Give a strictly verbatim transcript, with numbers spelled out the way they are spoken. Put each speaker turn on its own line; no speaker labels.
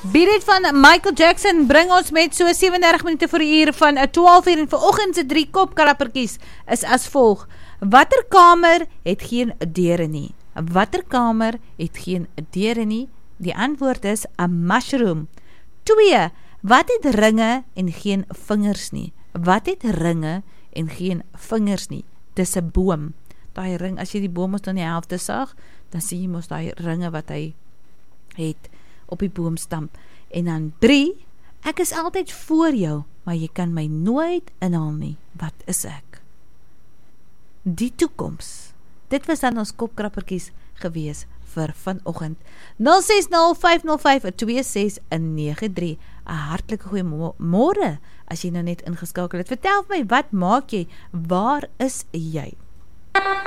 Beat It van Michael Jackson bring ons met so sewe en dertig minute vir die uur van twaalf uur en vanoggend se drie kopklappertjies is as volg. Watter kamer het geen deure nie? Watter kamer het geen deure nie? Die antwoord is a mushroom. twee. Wat het ringe en geen vingers nie? Wat het ringe en geen vingers nie? Dis 'n boom. Daai ring, as jy die boom ons dan die helfte sag, dan sien jy mos daai ringe wat hy het op die boomstam. En dan drie, ek is altyd voor jou, maar jy kan my nooit inhaal nie. Wat is ek? Die toekoms. Dit was dan ons kopkrappertjies gewees vir vanoggend. nul ses nul vyf nul vyf twee ses nege drie. 'n Hartlike goeie môre as jy nou net ingeskakel het. Vertel my, wat maak jy? Waar is jy?